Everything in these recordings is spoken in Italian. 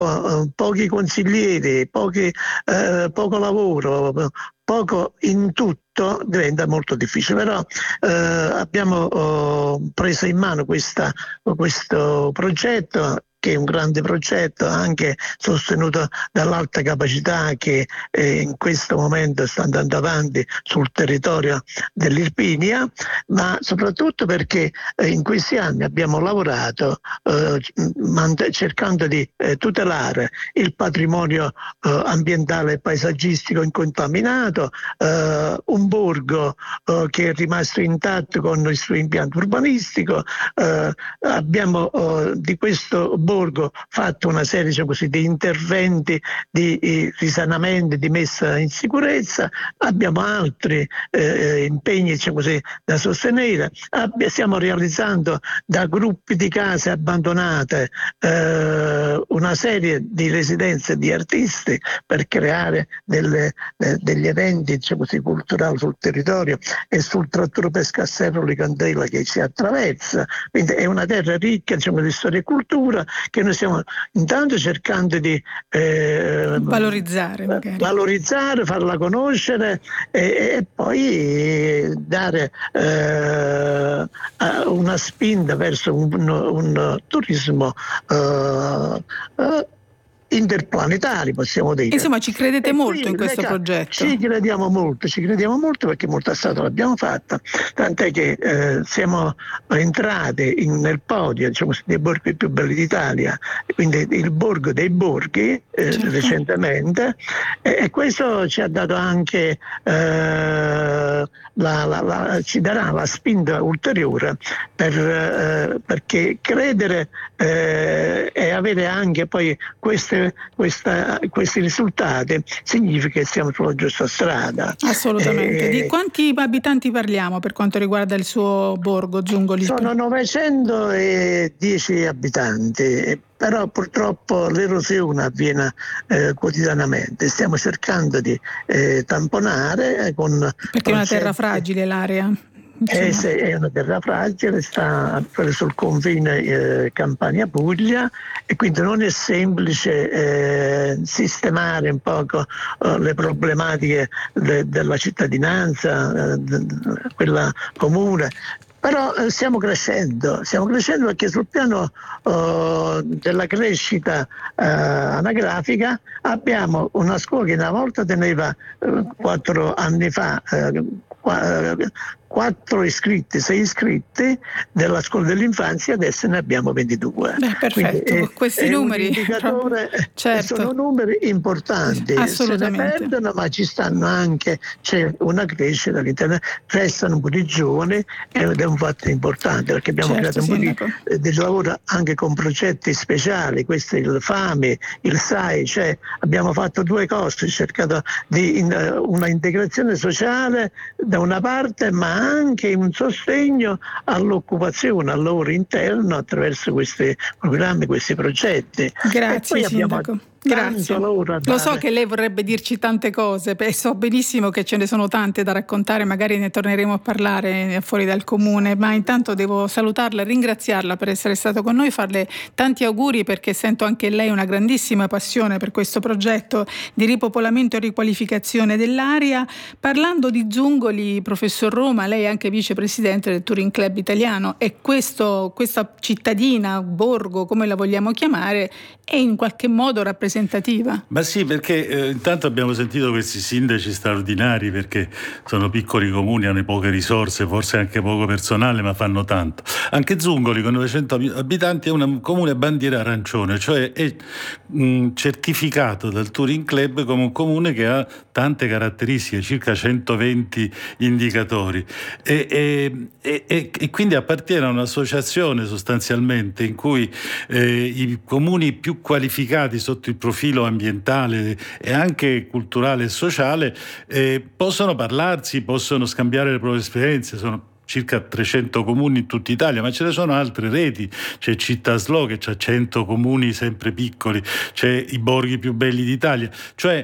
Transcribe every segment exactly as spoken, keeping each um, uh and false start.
uh, pochi consiglieri, pochi, uh, poco lavoro, poco in tutto, diventa molto difficile. Però uh, abbiamo uh, preso in mano questa, questo progetto, che è un grande progetto anche sostenuto dall'Alta Capacità, che eh, in questo momento sta andando avanti sul territorio dell'Irpinia, ma soprattutto perché eh, in questi anni abbiamo lavorato eh, mant- cercando di eh, tutelare il patrimonio eh, ambientale e paesaggistico incontaminato, eh, un borgo eh, che è rimasto intatto con il suo impianto urbanistico. Eh, abbiamo eh, di questo borgo fatto una serie, diciamo così, di interventi di, di risanamento, di messa in sicurezza. Abbiamo altri eh, impegni, diciamo così, da sostenere. Abbia, stiamo realizzando da gruppi di case abbandonate eh, una serie di residenze di artisti per creare delle, eh, degli eventi, diciamo così, culturali sul territorio e sul tratturo pesca a Serroli Candela che ci attraversa. Quindi è una terra ricca, diciamo, di storia e cultura, che noi stiamo intanto cercando di eh, valorizzare, magari. valorizzare, farla conoscere e, e poi dare eh, una spinta verso un, un turismo eh, eh, interplanetari, possiamo dire. Insomma, ci credete E molto in questo ca- progetto? Ci crediamo molto, ci crediamo molto perché molta strada l'abbiamo fatta, tant'è che eh, siamo entrati in, nel podio, diciamo, dei borghi più belli d'Italia, quindi il borgo dei borghi eh, Certo. recentemente, e, e questo ci ha dato anche eh, la, la, la, ci darà la spinta ulteriore per, eh, perché credere eh, e avere anche poi queste Questa, questi risultati significa che siamo sulla giusta strada. Assolutamente. Eh, Di quanti abitanti parliamo per quanto riguarda il suo borgo Giungoli? Sono novecentodieci abitanti, però purtroppo l'erosione avviene eh, quotidianamente. Stiamo cercando di eh, tamponare con perché è una terra progetti. fragile l'area. Eh, se è una terra fragile, sta sul confine eh, Campania-Puglia, e quindi non è semplice eh, sistemare un poco eh, le problematiche de- della cittadinanza, eh, de- quella comune. Però eh, stiamo crescendo, stiamo crescendo perché sul piano eh, della crescita eh, anagrafica abbiamo una scuola che una volta teneva eh, quattro anni fa eh, qua, eh, quattro iscritti, sei iscritti della scuola dell'infanzia, adesso ne abbiamo ventidue. Beh, perfetto. Quindi è, Questi è numeri un indicatore, certo. Sono numeri importanti, assolutamente. Se ne perdono, ma ci stanno anche, c'è una crescita all'interno, restano un po' di giovani ed è un fatto importante perché abbiamo certo, creato un sindaco. po' di, di lavoro anche con progetti speciali. Questo è il FAMI, il S A I, cioè abbiamo fatto due cose, cercato di in, una integrazione sociale da una parte, ma anche un sostegno all'occupazione, al lavoro interno attraverso questi programmi, questi progetti. Grazie, e poi abbiamo sindaco. Grazie. Lo so che lei vorrebbe dirci tante cose e so benissimo che ce ne sono tante da raccontare, magari ne torneremo a parlare fuori dal comune, ma intanto devo salutarla e ringraziarla per essere stato con noi, farle tanti auguri perché sento anche lei una grandissima passione per questo progetto di ripopolamento e riqualificazione dell'area. Parlando di Giungoli, professor Roma, lei è anche vicepresidente del Touring Club Italiano e questo, questa cittadina, borgo, come la vogliamo chiamare, è in qualche modo rappresentativa. Ma sì, perché eh, intanto abbiamo sentito questi sindaci straordinari, perché sono piccoli comuni, hanno poche risorse, forse anche poco personale, ma fanno tanto. Anche Giungoli con novecento abitanti è un comune bandiera arancione, cioè è mh, certificato dal Touring Club come un comune che ha tante caratteristiche, circa centoventi indicatori e, e, e, e quindi appartiene a un'associazione sostanzialmente in cui eh, i comuni più qualificati sotto il profilo ambientale e anche culturale e sociale eh, possono parlarsi, possono scambiare le proprie esperienze. Sono circa trecento comuni in tutta Italia, ma ce ne sono altre reti. C'è Cittaslow che ha cento comuni sempre piccoli, c'è i borghi più belli d'Italia, cioè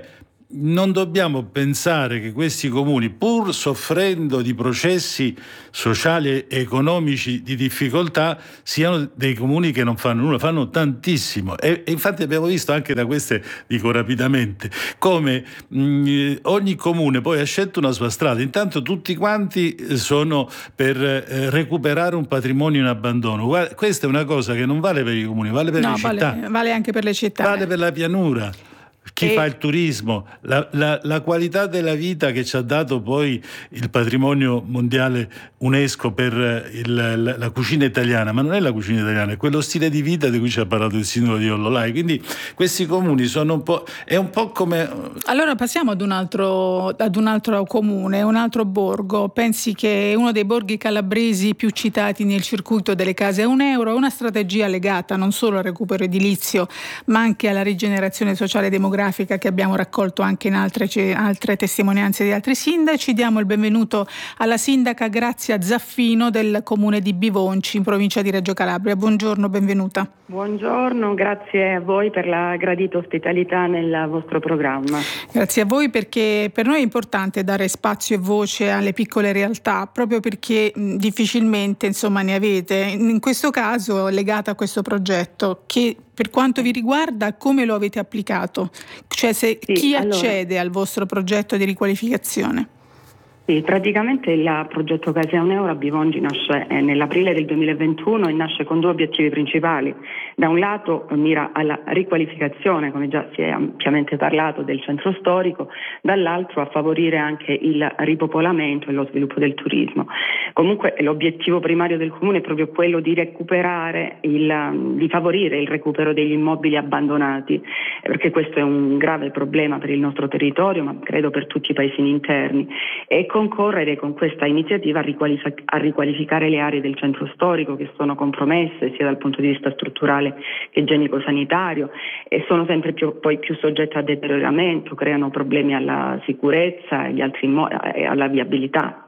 non dobbiamo pensare che questi comuni, pur soffrendo di processi sociali e economici di difficoltà, siano dei comuni che non fanno nulla, fanno tantissimo. E, e infatti abbiamo visto anche da queste, dico rapidamente, come mh, ogni comune poi ha scelto una sua strada. Intanto tutti quanti sono per eh, recuperare un patrimonio in abbandono. Guarda, questa è una cosa che non vale per i comuni, vale per no, le vale, città. Vale anche per le città. Vale per la pianura. Chi e... fa il turismo, la, la, la qualità della vita che ci ha dato poi il patrimonio mondiale UNESCO per il, la, la cucina italiana, ma non è la cucina italiana, è quello stile di vita di cui ci ha parlato il sindaco di Ollolai. Quindi questi comuni sono un po', è un po' come... Allora passiamo ad un altro, ad un altro comune, un altro borgo. Pensi che uno dei borghi calabresi più citati nel circuito delle case a un euro è una strategia legata non solo al recupero edilizio, ma anche alla rigenerazione sociale e demografica che abbiamo raccolto anche in altre, altre testimonianze di altri sindaci. Diamo il benvenuto alla sindaca Grazia Zaffino del comune di Bivonci in provincia di Reggio Calabria. Buongiorno, benvenuta. Buongiorno, grazie a voi per la gradita ospitalità nel vostro programma. Grazie a voi, perché per noi è importante dare spazio e voce alle piccole realtà, proprio perché mh, difficilmente insomma ne avete. In questo caso, legata a questo progetto, che per quanto vi riguarda, come lo avete applicato? Cioè, se, sì, chi allora, accede al vostro progetto di riqualificazione? Sì, praticamente il progetto Case a un euro a Bivonci nasce eh, nell'aprile del duemilaventuno e nasce con due obiettivi principali. Da un lato mira alla riqualificazione, come già si è ampiamente parlato, del centro storico, dall'altro a favorire anche il ripopolamento e lo sviluppo del turismo. Comunque l'obiettivo primario del comune è proprio quello di recuperare, il, di favorire il recupero degli immobili abbandonati, perché questo è un grave problema per il nostro territorio, ma credo per tutti i paesini interni. E concorrere con questa iniziativa a, riqualific- a riqualificare le aree del centro storico che sono compromesse sia dal punto di vista strutturale che igienico-sanitario e sono sempre più, poi più soggette a deterioramento, creano problemi alla sicurezza e agli altri immo- alla viabilità.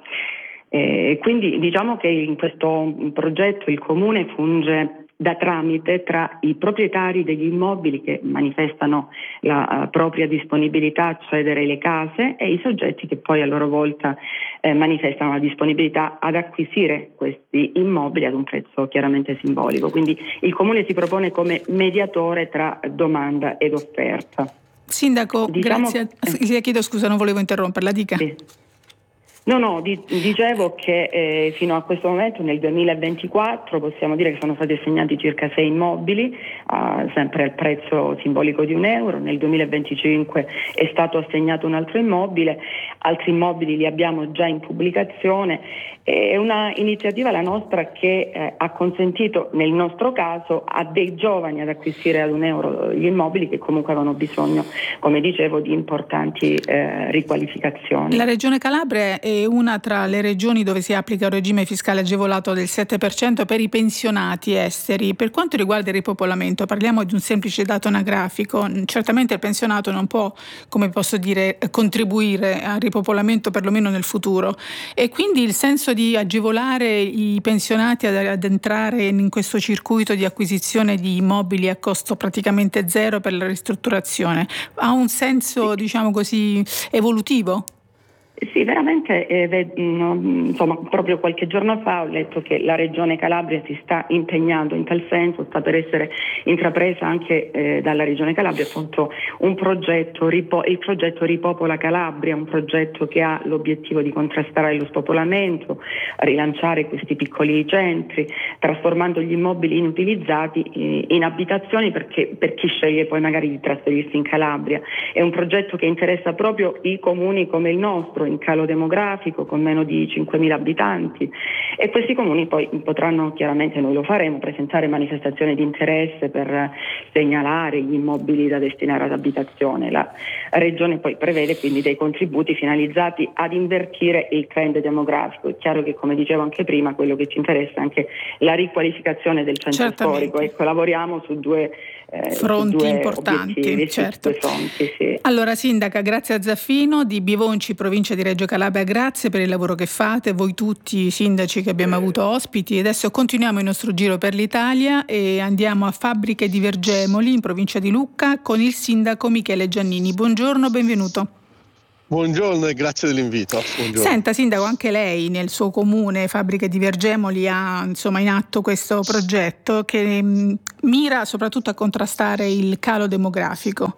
E quindi diciamo che in questo progetto il comune funge da tramite tra i proprietari degli immobili che manifestano la uh, propria disponibilità a cedere le case e i soggetti che poi a loro volta eh, manifestano la disponibilità ad acquisire questi immobili ad un prezzo chiaramente simbolico. Quindi il comune si propone come mediatore tra domanda ed offerta. Sindaco, diciamo, grazie. Eh. Chiedo scusa, non volevo interromperla, dica. Sì. No, no, di, dicevo che eh, fino a questo momento nel duemilaventiquattro possiamo dire che sono stati assegnati circa sei immobili, uh, sempre al prezzo simbolico di un euro. Nel duemilaventicinque è stato assegnato un altro immobile, altri immobili li abbiamo già in pubblicazione. È una iniziativa la nostra che eh, ha consentito nel nostro caso a dei giovani ad acquisire ad un euro gli immobili che comunque avevano bisogno, come dicevo, di importanti eh, riqualificazioni. La Regione Calabria è una tra le regioni dove si applica un regime fiscale agevolato del sette per cento per i pensionati esteri. Per quanto riguarda il ripopolamento, parliamo di un semplice dato anagrafico. Certamente il pensionato non può, come posso dire, contribuire al ripopolamento perlomeno nel futuro, e quindi il senso di agevolare i pensionati ad, ad entrare in questo circuito di acquisizione di immobili a costo praticamente zero per la ristrutturazione ha un senso, diciamo così, evolutivo? Sì, veramente, eh, insomma, proprio qualche giorno fa ho letto che la Regione Calabria si sta impegnando in tal senso, sta per essere intrapresa anche eh, dalla Regione Calabria appunto un progetto, il progetto Ripopola Calabria, un progetto che ha l'obiettivo di contrastare lo spopolamento, rilanciare questi piccoli centri, trasformando gli immobili inutilizzati in abitazioni perché, per chi sceglie poi magari di trasferirsi in Calabria. È un progetto che interessa proprio i comuni come il nostro, in calo demografico, con meno di cinquemila abitanti, e questi comuni poi potranno, chiaramente noi lo faremo, presentare manifestazioni di interesse per segnalare gli immobili da destinare ad abitazione. La Regione poi prevede quindi dei contributi finalizzati ad invertire il trend demografico. È chiaro che, come dicevo anche prima, quello che ci interessa è anche la riqualificazione del centro Certamente. storico. Ecco, lavoriamo su due eh, fronti importanti, certo. Fronti, sì. Allora sindaca Grazia Zaffino di Bivonci, provincia di Reggio Calabria, grazie per il lavoro che fate, voi tutti i sindaci che abbiamo avuto ospiti. Adesso continuiamo il nostro giro per l'Italia e andiamo a Fabbriche di Vergemoli in provincia di Lucca con il sindaco Michele Giannini. Buongiorno, benvenuto. Buongiorno e grazie dell'invito. Buongiorno. Senta sindaco, anche lei nel suo comune Fabbriche di Vergemoli ha insomma in atto questo progetto che mh, mira soprattutto a contrastare il calo demografico.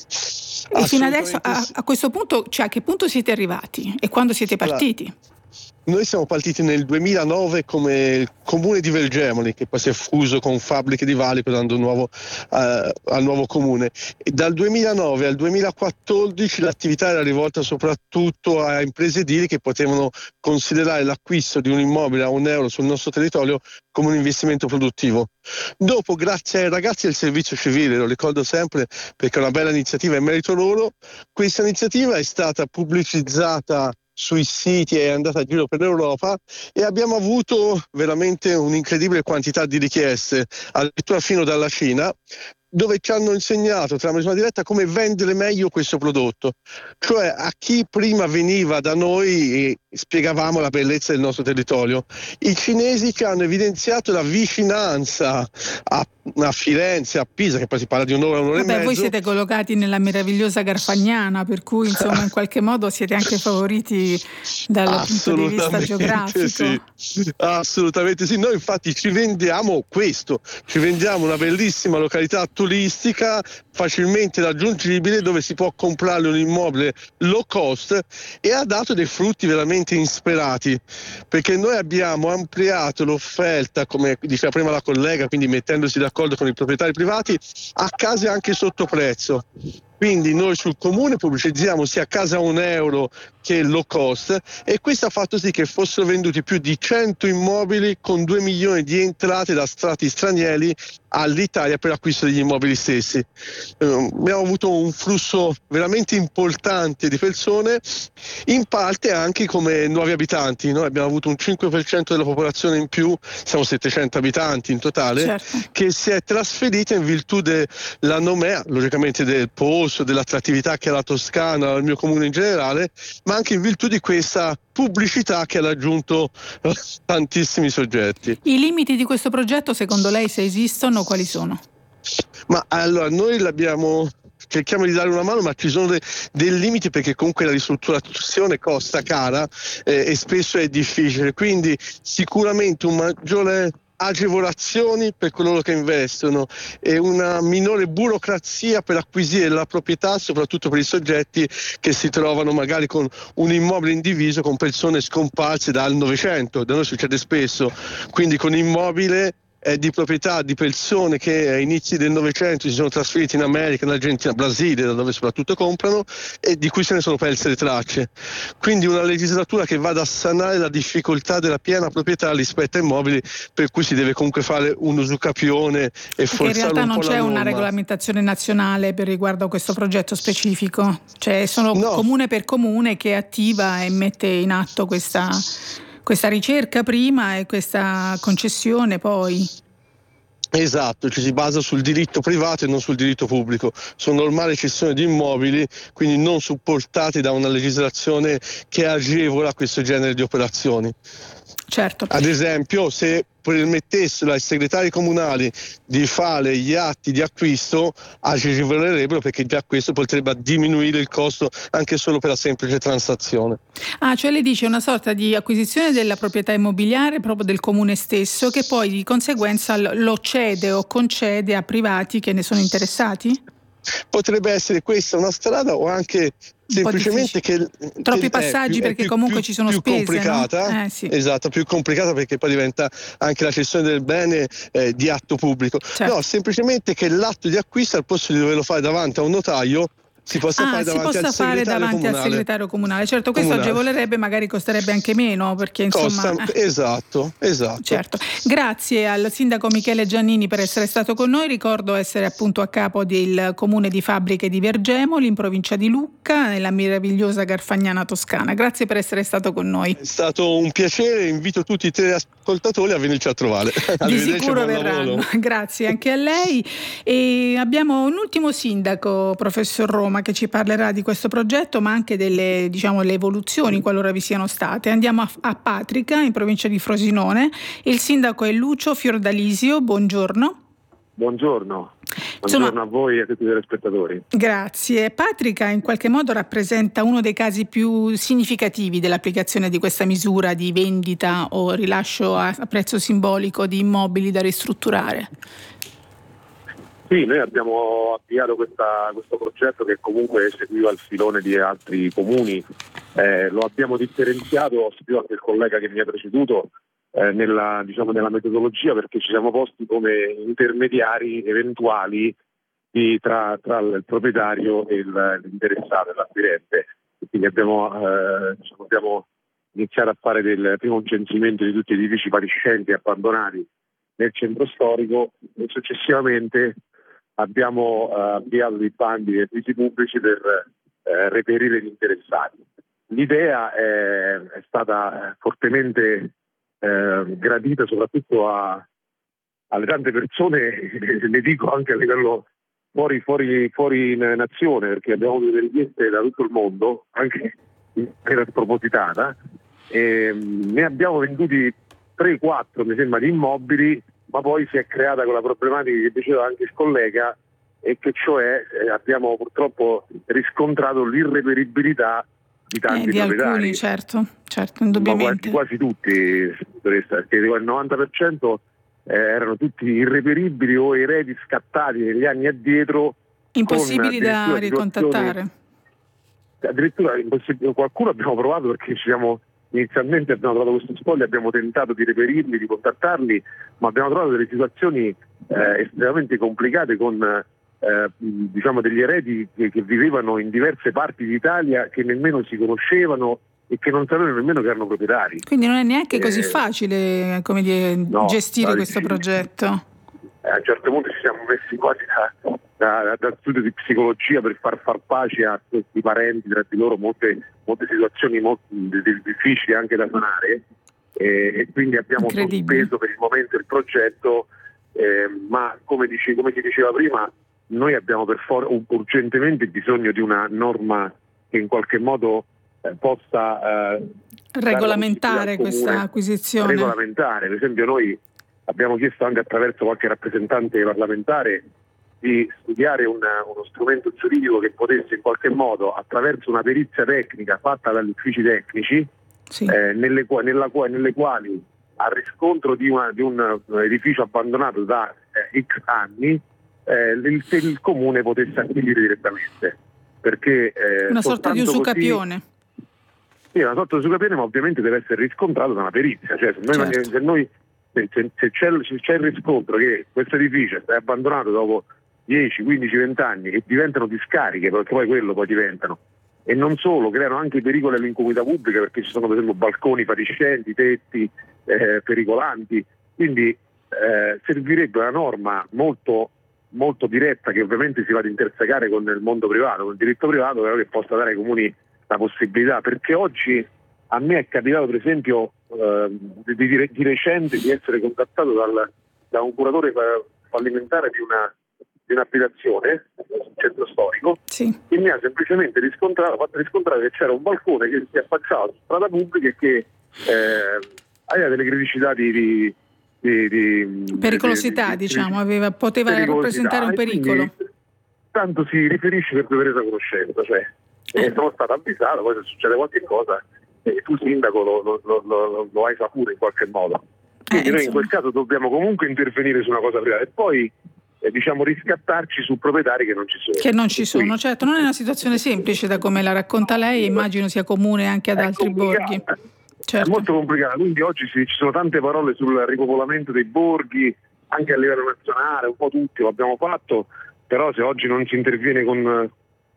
E fino adesso a, a questo punto, cioè a che punto siete arrivati e quando siete partiti? Allora, noi siamo partiti nel duemilanove come comune di Vergemoli, che poi si è fuso con Fabbriche di Valico dando un nuovo, uh, al nuovo comune. E dal duemilanove al duemilaquattordici l'attività era rivolta soprattutto a imprese edili che potevano considerare l'acquisto di un immobile a un euro sul nostro territorio come un investimento produttivo. Dopo, grazie ai ragazzi del servizio civile, lo ricordo sempre perché è una bella iniziativa e merito loro, questa iniziativa è stata pubblicizzata sui siti, è andata a giro per l'Europa e abbiamo avuto veramente un'incredibile quantità di richieste, addirittura fino dalla Cina, dove ci hanno insegnato tramite una diretta come vendere meglio questo prodotto. Cioè a chi prima veniva da noi spiegavamo la bellezza del nostro territorio. I cinesi ci hanno evidenziato la vicinanza a, a Firenze, a Pisa, che poi si parla di un'ora, un'ora Vabbè, e mezzo. Voi siete collocati nella meravigliosa Garfagnana, per cui insomma in qualche modo siete anche favoriti dal punto di vista geografico. Sì. Assolutamente sì, noi infatti ci vendiamo questo, ci vendiamo una bellissima località turistica facilmente raggiungibile dove si può comprare un immobile low cost e ha dato dei frutti veramente insperati, perché noi abbiamo ampliato l'offerta, come diceva prima la collega, quindi mettendosi d'accordo con i proprietari privati, a case anche sotto prezzo. Quindi noi sul comune pubblicizziamo sia casa a un euro che low cost e questo ha fatto sì che fossero venduti più di cento immobili con due milioni di entrate da strati stranieri all'Italia per acquisto degli immobili stessi. Eh, abbiamo avuto un flusso veramente importante di persone, in parte anche come nuovi abitanti. Noi abbiamo avuto un cinque per cento della popolazione in più, siamo settecento abitanti in totale, certo, che si è trasferita in virtù della nomea, logicamente del posto, dell'attrattività che ha la Toscana, il mio comune in generale, ma anche in virtù di questa pubblicità che ha raggiunto tantissimi soggetti. I limiti di questo progetto, secondo lei, se esistono, quali sono? Ma allora, noi l'abbiamo... cerchiamo di dare una mano, ma ci sono de- dei limiti perché comunque la ristrutturazione costa cara eh, e spesso è difficile, quindi sicuramente un maggiore agevolazioni per coloro che investono e una minore burocrazia per acquisire la proprietà, soprattutto per i soggetti che si trovano magari con un immobile indiviso con persone scomparse dal Novecento. Da noi succede spesso, quindi con immobile è di proprietà di persone che a inizi del Novecento si sono trasferiti in America, in Argentina, Brasile, da dove soprattutto comprano, e di cui se ne sono perse le tracce. Quindi una legislatura che vada a sanare la difficoltà della piena proprietà rispetto a immobili per cui si deve comunque fare un usucapione e forzare un po' la norma. In realtà non c'è una regolamentazione nazionale per riguardo a questo progetto specifico, cioè sono no. comune per comune che attiva e mette in atto questa... questa ricerca prima e questa concessione poi. Esatto, ci si basa sul diritto privato e non sul diritto pubblico. Sono normali cessioni di immobili, quindi non supportati da una legislazione che agevola questo genere di operazioni. Certo. Ad esempio, se permettessero ai segretari comunali di fare gli atti di acquisto, agevolerebbero, perché già questo potrebbe diminuire il costo anche solo per la semplice transazione. Ah, cioè lei dice una sorta di acquisizione della proprietà immobiliare proprio del comune stesso, che poi di conseguenza lo cede o concede a privati che ne sono interessati? Potrebbe essere questa una strada, o anche semplicemente che troppi che passaggi più, perché più, comunque più, ci sono più spese, complicata, no? eh, sì. Esatto, più complicata perché poi diventa anche la cessione del bene eh, di atto pubblico. Certo. No, semplicemente che l'atto di acquisto, al posto di doverlo fare davanti a un notaio, si possa ah, fare si davanti, possa al, fare segretario davanti al segretario comunale. Certo, questo comunale. agevolerebbe, magari costerebbe anche meno, perché insomma... Costa, eh. Esatto, esatto. Certo. Grazie al sindaco Michele Giannini per essere stato con noi. Ricordo essere appunto a capo del comune di Fabbriche di Vergemoli, in provincia di Lucca, nella meravigliosa Garfagnana toscana. Grazie per essere stato con noi. È stato un piacere, invito tutti i teleascoltatori a venirci a trovare. Di sicuro verranno. Lavoro. Grazie anche a lei. E abbiamo un ultimo sindaco, professor Roma, che ci parlerà di questo progetto, ma anche delle, diciamo, le evoluzioni qualora vi siano state. Andiamo a, a Patrica, in provincia di Frosinone. Il sindaco è Lucio Fiordalisio. Buongiorno. Buongiorno. Buongiorno Insomma, a voi e a tutti i telespettatori. Grazie. Patrica in qualche modo rappresenta uno dei casi più significativi dell'applicazione di questa misura di vendita o rilascio a prezzo simbolico di immobili da ristrutturare. Sì, noi abbiamo avviato questa, questo progetto che comunque seguiva il filone di altri comuni. Eh, lo abbiamo differenziato, più anche il collega che mi ha preceduto, eh, nella, diciamo, nella metodologia, perché ci siamo posti come intermediari eventuali di, tra, tra il proprietario e il, l'interessato, l'acquirente. Quindi abbiamo, eh, diciamo, abbiamo iniziato a fare del primo un censimento di tutti gli edifici fatiscenti e abbandonati nel centro storico e successivamente abbiamo uh, avviato dei bandi dei servizi pubblici per uh, reperire gli interessati. L'idea è, è stata fortemente uh, gradita soprattutto a, alle tante persone, le dico anche a livello fuori, fuori, fuori in nazione, perché abbiamo avuto delle richieste da tutto il mondo, anche in maniera spropositata, e ne abbiamo venduti tre quattro mi sembra di immobili, ma poi si è creata quella problematica che diceva anche il collega, e che cioè eh, abbiamo purtroppo riscontrato l'irreperibilità di tanti eh, di proprietari. Alcuni, certo, certo, indubbiamente. Quasi, quasi tutti, perché il novanta per cento eh, erano tutti irreperibili o eredi scattati negli anni addietro. Impossibili da ricontattare. Addirittura impossibile. Qualcuno abbiamo provato, perché ci siamo... Inizialmente abbiamo trovato questi spogli, abbiamo tentato di reperirli, di contattarli, ma abbiamo trovato delle situazioni eh, estremamente complicate con eh, diciamo degli eredi che, che vivevano in diverse parti d'Italia, che nemmeno si conoscevano e che non sapevano nemmeno che erano proprietari. Quindi non è neanche eh, così facile, come dire, no, gestire questo sì. progetto. Eh, a un certo punto ci siamo messi quasi da, da, da studio di psicologia per far far pace a questi parenti tra di loro, molte, molte situazioni molto difficili anche da sanare, eh, e quindi abbiamo sospeso per il momento il progetto, eh, ma come, dice, come si diceva prima, noi abbiamo per for- urgentemente bisogno di una norma che in qualche modo eh, possa eh, regolamentare questa acquisizione. Regolamentare, per esempio noi abbiamo chiesto anche attraverso qualche rappresentante parlamentare di studiare una, uno strumento giuridico che potesse in qualche modo, attraverso una perizia tecnica fatta dagli uffici tecnici, sì. eh, nelle, nella, nelle quali a riscontro di, una, di un edificio abbandonato da eh, X anni, eh, il, il comune potesse acquisire direttamente. Perché, eh, una sorta di usucapione. Così, sì, una sorta di usucapione, ma ovviamente deve essere riscontrato da una perizia. Cioè, se noi, certo. se noi Se, se, c'è, se c'è il riscontro che questo edificio è abbandonato dopo dieci, quindici, venti anni e diventano discariche, perché poi quello poi diventano, e non solo, creano anche pericoli all'incolumità pubblica, perché ci sono per esempio balconi fatiscenti, tetti eh, pericolanti, quindi eh, servirebbe una norma molto, molto diretta, che ovviamente si va ad intersecare con il mondo privato, con il diritto privato, però che possa dare ai comuni la possibilità, perché oggi a me è capitato per esempio uh, di, di, di recente di essere contattato dal, da un curatore fallimentare di una di un'abitazione, un centro storico, sì. che mi ha semplicemente riscontrato, fatto riscontrare che c'era un balcone che si affacciava su strada pubblica e che eh, aveva delle criticità di, di, di, di pericolosità, di, di, diciamo, aveva, poteva rappresentare un pericolo. Tanto si riferisce per dover presa conoscenza, cioè eh. sono stato avvisato, poi se succede qualche cosa e tu sindaco lo, lo, lo, lo, lo hai saputo in qualche modo. Quindi eh, noi in quel caso dobbiamo comunque intervenire su una cosa privata e poi eh, diciamo riscattarci su proprietari che non ci sono. Che non ci sono, Qui. certo, non è una situazione semplice da come la racconta lei, immagino sia comune anche ad è altri borghi. Certo. È molto complicata, quindi oggi ci sono tante parole sul ripopolamento dei borghi, anche a livello nazionale, un po' tutti lo abbiamo fatto, però se oggi non si interviene con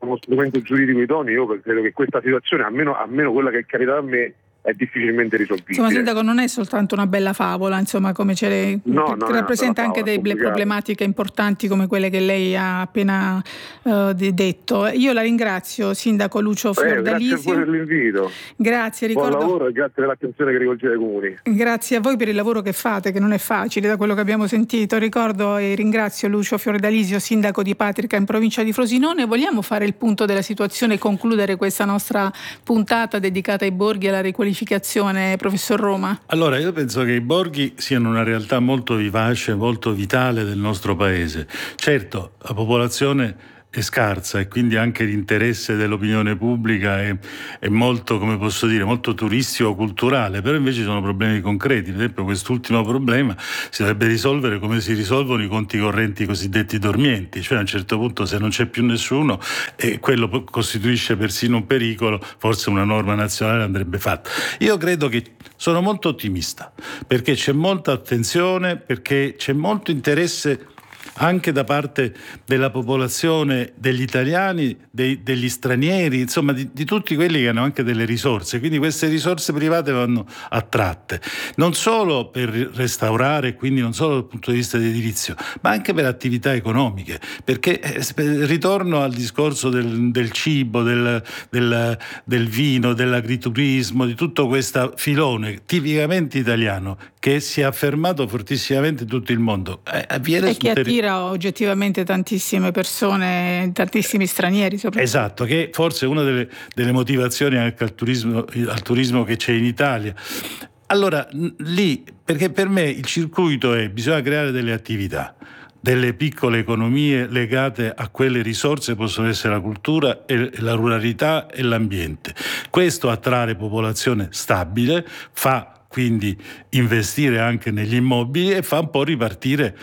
uno strumento giuridico idoneo, io credo che questa situazione, almeno, almeno quella che è capitata a me, è difficilmente risolvibile. Insomma, sindaco, non è soltanto una bella favola, insomma, come ce le no, che rappresenta anche favola, delle problematiche importanti come quelle che lei ha appena uh, detto. Io la ringrazio, sindaco Lucio Fiordalisio. Eh, grazie a voi per l'invito. Grazie, ricordo. Buon lavoro e grazie per l'attenzione che rivolgete ai comuni. Grazie a voi per il lavoro che fate, che non è facile da quello che abbiamo sentito. Ricordo e ringrazio Lucio Fiordalisio, sindaco di Patrica in provincia di Frosinone. Vogliamo fare il punto della situazione e concludere questa nostra puntata dedicata ai borghi e alla riqualificazione, professor Roma? Allora, io penso che i borghi siano una realtà molto vivace, molto vitale del nostro paese. Certo, la popolazione è scarsa e quindi anche l'interesse dell'opinione pubblica è, è molto, come posso dire, molto turistico-culturale, però invece ci sono problemi concreti. Per esempio, quest'ultimo problema si dovrebbe risolvere come si risolvono i conti correnti cosiddetti dormienti, cioè a un certo punto, se non c'è più nessuno e quello costituisce persino un pericolo, forse una norma nazionale andrebbe fatta. Io credo che sono molto ottimista, perché c'è molta attenzione, perché c'è molto interesse anche da parte della popolazione, degli italiani, dei, degli stranieri, insomma di, di tutti quelli che hanno anche delle risorse. Quindi queste risorse private vanno attratte non solo per restaurare, quindi non solo dal punto di vista edilizio, ma anche per attività economiche, perché eh, ritorno al discorso del, del cibo, del, del, del vino, dell'agriturismo, di tutto questo filone tipicamente italiano che si è affermato fortissimamente in tutto il mondo. Eh, avviene e che attira oggettivamente tantissime persone, tantissimi stranieri soprattutto. Esatto, che forse è una delle, delle motivazioni anche al turismo, al turismo che c'è in Italia. Allora, lì, perché per me il circuito è, bisogna creare delle attività, delle piccole economie legate a quelle risorse, possono essere la cultura, e la ruralità e l'ambiente. Questo attrae popolazione stabile, fa quindi investire anche negli immobili e fa un po' ripartire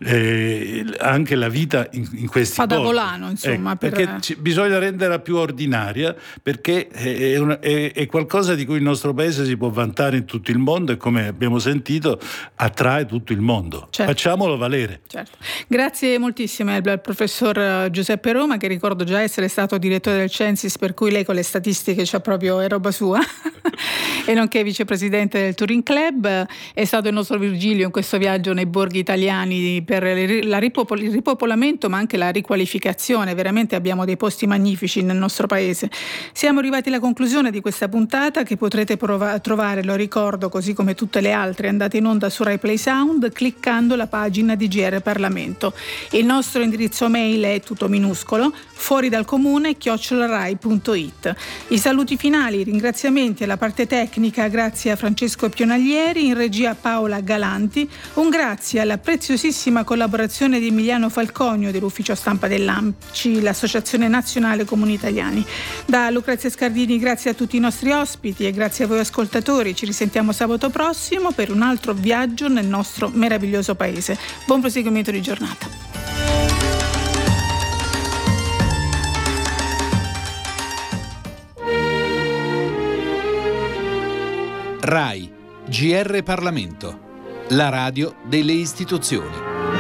eh, anche la vita in, in questi fa posti. Da volano, insomma. Eh, per... Perché c- bisogna renderla più ordinaria, perché è, una, è, è qualcosa di cui il nostro paese si può vantare in tutto il mondo e, come abbiamo sentito, attrae tutto il mondo. Certo. Facciamolo valere. Certo. Grazie moltissimo al professor Giuseppe Roma, che ricordo già essere stato direttore del Censis, per cui lei con le statistiche c'ha proprio, è roba sua, e nonché vicepresidente del Touring Club. È stato il nostro Virgilio in questo viaggio nei borghi italiani per la ripopol- il ripopolamento, ma anche la riqualificazione. Veramente abbiamo dei posti magnifici nel nostro paese. Siamo arrivati alla conclusione di questa puntata, che potrete prova- trovare, lo ricordo, così come tutte le altre, andate in onda su Rai Play Sound cliccando la pagina di G R Parlamento. Il nostro indirizzo mail è tutto minuscolo, fuori dal comune chiocciola rai punto it. I saluti finali, i ringraziamenti alla parte tecnica, grazie a Francesco Pionaglieri, in regia Paola Galanti. Un grazie alla preziosissima collaborazione di Emiliano Falconio dell'ufficio stampa dell'A N C I, l'Associazione Nazionale Comuni Italiani. Da Lucrezia Scardini grazie a tutti i nostri ospiti e grazie a voi ascoltatori. Ci risentiamo sabato prossimo per un altro viaggio nel nostro meraviglioso paese. Buon proseguimento di giornata. RAI G R Parlamento, la radio delle istituzioni.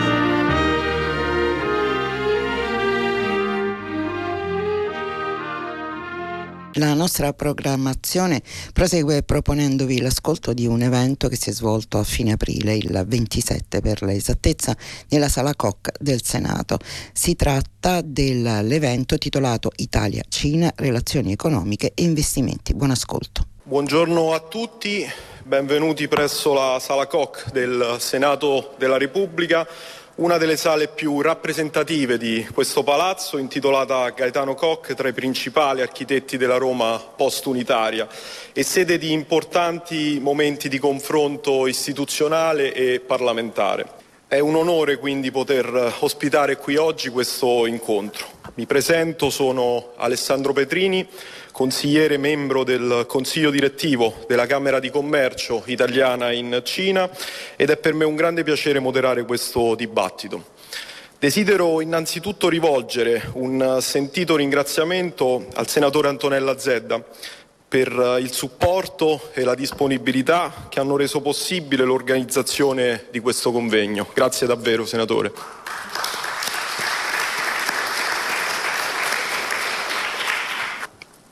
La nostra programmazione prosegue proponendovi l'ascolto di un evento che si è svolto a fine aprile, il ventisette per l'esattezza, nella Sala Koch del Senato. Si tratta dell'evento titolato Italia-Cina, relazioni economiche e investimenti. Buon ascolto. Buongiorno a tutti, benvenuti presso la Sala Koch del Senato della Repubblica, una delle sale più rappresentative di questo palazzo, intitolata Gaetano Koch, tra i principali architetti della Roma post-unitaria, e sede di importanti momenti di confronto istituzionale e parlamentare. È un onore quindi poter ospitare qui oggi questo incontro. Mi presento, sono Alessandro Petrini, consigliere membro del Consiglio direttivo della Camera di Commercio italiana in Cina, ed è per me un grande piacere moderare questo dibattito. Desidero innanzitutto rivolgere un sentito ringraziamento al senatore Antonella Zedda per il supporto e la disponibilità che hanno reso possibile l'organizzazione di questo convegno. Grazie davvero, senatore.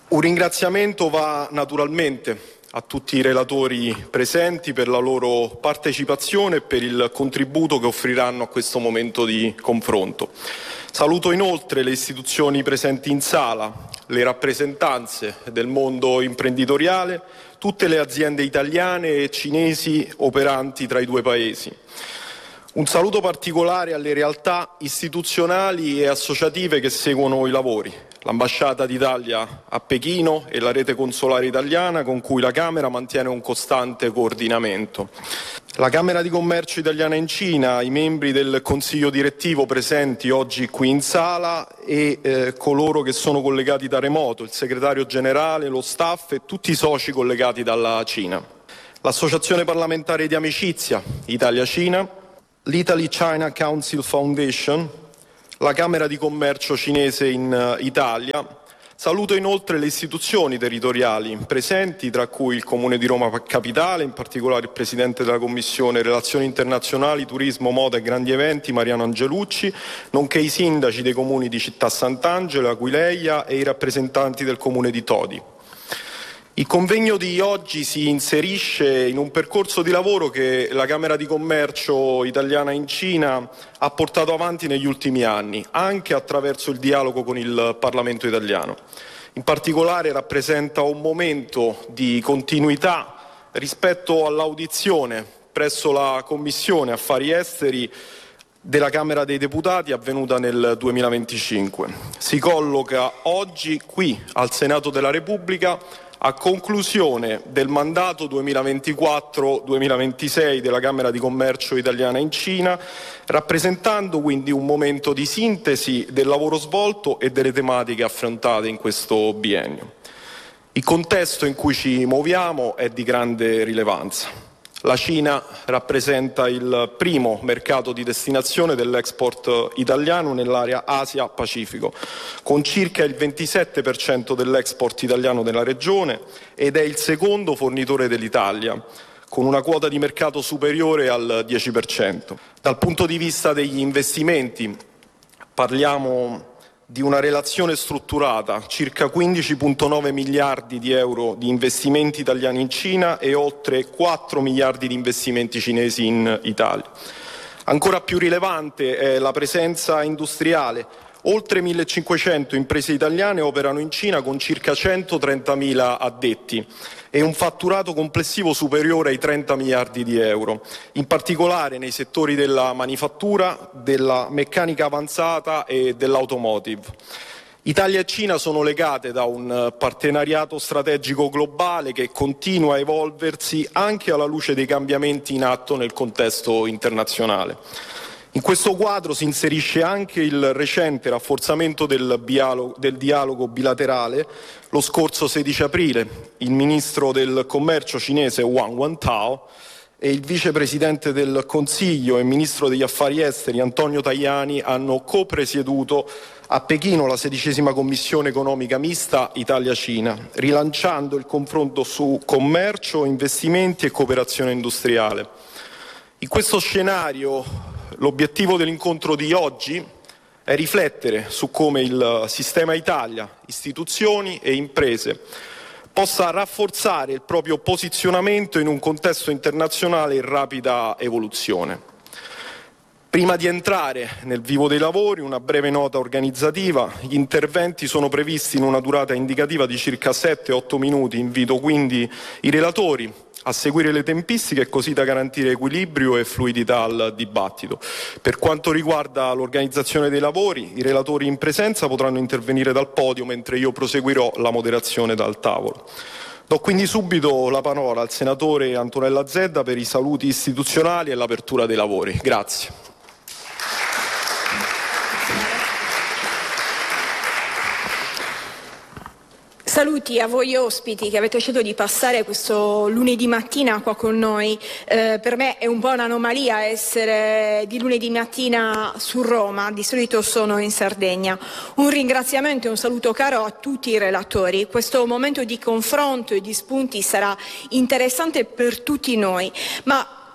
Un ringraziamento va naturalmente a tutti i relatori presenti per la loro partecipazione e per il contributo che offriranno a questo momento di confronto. Saluto inoltre le istituzioni presenti in sala, le rappresentanze del mondo imprenditoriale, tutte le aziende italiane e cinesi operanti tra i due paesi. Un saluto particolare alle realtà istituzionali e associative che seguono i lavori, l'Ambasciata d'Italia a Pechino e la rete consolare italiana con cui la Camera mantiene un costante coordinamento. La Camera di Commercio italiana in Cina, i membri del Consiglio direttivo presenti oggi qui in sala e eh, coloro che sono collegati da remoto, il segretario generale, lo staff e tutti i soci collegati dalla Cina. L'Associazione parlamentare di amicizia Italia-Cina, l'Italy China Council Foundation, la Camera di Commercio cinese in Italia. Saluto inoltre le istituzioni territoriali presenti, tra cui il Comune di Roma Capitale, in particolare il Presidente della Commissione Relazioni Internazionali, Turismo, Moda e Grandi Eventi, Mariano Angelucci, nonché i sindaci dei comuni di Città Sant'Angelo, Aquileia e i rappresentanti del Comune di Todi. Il convegno di oggi si inserisce in un percorso di lavoro che la Camera di Commercio italiana in Cina ha portato avanti negli ultimi anni, anche attraverso il dialogo con il Parlamento italiano. In particolare rappresenta un momento di continuità rispetto all'audizione presso la Commissione Affari Esteri della Camera dei Deputati avvenuta nel duemilaventicinque. Si colloca oggi qui al Senato della Repubblica a conclusione del mandato duemilaventiquattro duemilaventisei della Camera di Commercio italiana in Cina, rappresentando quindi un momento di sintesi del lavoro svolto e delle tematiche affrontate in questo biennio. Il contesto in cui ci muoviamo è di grande rilevanza. La Cina rappresenta il primo mercato di destinazione dell'export italiano nell'area Asia-Pacifico, con circa il ventisette per cento dell'export italiano nella regione ed è il secondo fornitore dell'Italia, con una quota di mercato superiore al dieci per cento. Dal punto di vista degli investimenti parliamo di una relazione strutturata, circa quindici virgola nove miliardi di euro di investimenti italiani in Cina e oltre quattro miliardi di investimenti cinesi in Italia. Ancora più rilevante è la presenza industriale. Oltre millecinquecento imprese italiane operano in Cina con circa centotrentamila addetti e un fatturato complessivo superiore ai trenta miliardi di euro, in particolare nei settori della manifattura, della meccanica avanzata e dell'automotive. Italia e Cina sono legate da un partenariato strategico globale che continua a evolversi anche alla luce dei cambiamenti in atto nel contesto internazionale. In questo quadro si inserisce anche il recente rafforzamento del, dialogo, del dialogo bilaterale. Lo scorso sedici aprile il ministro del commercio cinese Wang Wentao e il vicepresidente del Consiglio e ministro degli affari esteri Antonio Tajani hanno co-presieduto a Pechino la sedicesima commissione economica mista Italia-Cina, rilanciando il confronto su commercio, investimenti e cooperazione industriale. In questo scenario l'obiettivo dell'incontro di oggi è riflettere su come il sistema Italia, istituzioni e imprese possa rafforzare il proprio posizionamento in un contesto internazionale in rapida evoluzione. Prima di entrare nel vivo dei lavori, una breve nota organizzativa. Gli interventi sono previsti in una durata indicativa di circa sette otto minuti. Invito quindi i relatori a seguire le tempistiche così da garantire equilibrio e fluidità al dibattito. Per quanto riguarda l'organizzazione dei lavori, i relatori in presenza potranno intervenire dal podio mentre io proseguirò la moderazione dal tavolo. Do quindi subito la parola al senatore Antonella Zedda per i saluti istituzionali e l'apertura dei lavori. Grazie. Saluti a voi ospiti che avete scelto di passare questo lunedì mattina qua con noi. Eh, per me è un po' un'anomalia essere di lunedì mattina su Roma, di solito sono in Sardegna. Un ringraziamento e un saluto caro a tutti i relatori. Questo momento di confronto e di spunti sarà interessante per tutti noi, ma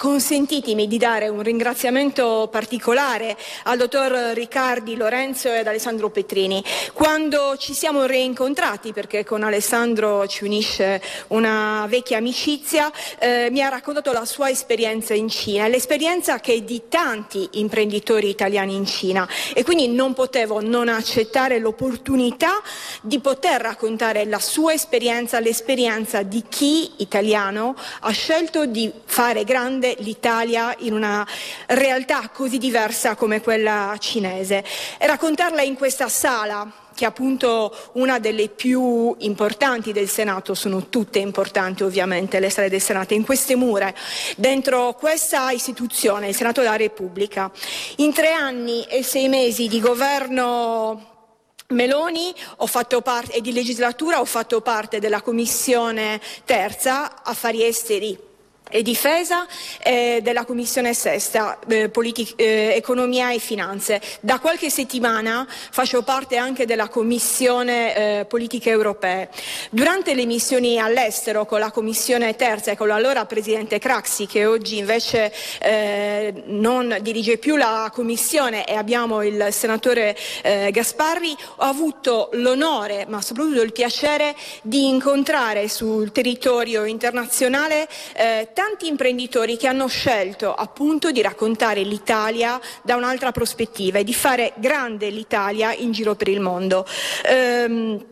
consentitemi di dare un ringraziamento particolare al dottor Riccardi Lorenzo e ad Alessandro Petrini. Quando ci siamo reincontrati, perché con Alessandro ci unisce una vecchia amicizia, eh, mi ha raccontato la sua esperienza in Cina, l'esperienza che è di tanti imprenditori italiani in Cina, e quindi non potevo non accettare l'opportunità di poter raccontare la sua esperienza, l'esperienza di chi italiano ha scelto di fare grande l'Italia in una realtà così diversa come quella cinese, e raccontarla in questa sala, che è appunto una delle più importanti del Senato. Sono tutte importanti ovviamente le sale del Senato, in queste mura, dentro questa istituzione, il Senato della Repubblica. In tre anni e sei mesi di governo Meloni ho fatto parte, e di legislatura ho fatto parte della Commissione Terza, Affari Esteri e Difesa, eh, della Commissione Sesta, eh, politic- eh, Economia e Finanze. Da qualche settimana faccio parte anche della Commissione eh, Politiche Europee. Durante le missioni all'estero con la Commissione Terza e con l'allora Presidente Craxi, che oggi invece eh, non dirige più la Commissione, e abbiamo il Senatore eh, Gasparri, ho avuto l'onore, ma soprattutto il piacere, di incontrare sul territorio internazionale eh, tanti imprenditori che hanno scelto appunto di raccontare l'Italia da un'altra prospettiva e di fare grande l'Italia in giro per il mondo. Ehm,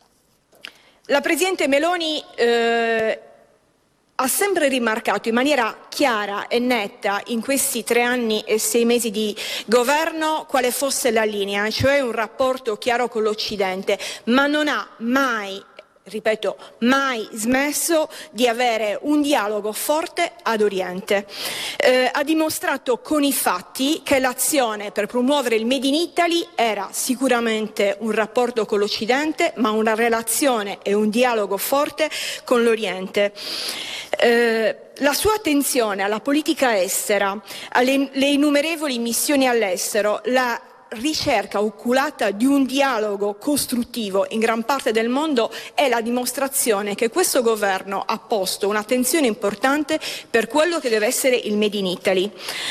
la Presidente Meloni eh, ha sempre rimarcato in maniera chiara e netta in questi tre anni e sei mesi di governo quale fosse la linea, cioè un rapporto chiaro con l'Occidente, ma non ha mai, ripeto, mai smesso di avere un dialogo forte ad Oriente. Eh, ha dimostrato con i fatti che l'azione per promuovere il Made in Italy era sicuramente un rapporto con l'Occidente, ma una relazione e un dialogo forte con l'Oriente. Eh, la sua attenzione alla politica estera, alle le innumerevoli missioni all'estero, la ricerca oculata di un dialogo costruttivo in gran parte del mondo è la dimostrazione che questo governo ha posto un'attenzione importante per quello che deve essere il Made in Italy.